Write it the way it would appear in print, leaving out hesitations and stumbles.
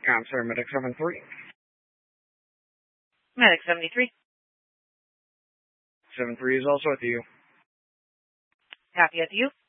Answer, Medic 73. Medic 73. 73 is also with you. Copy at you.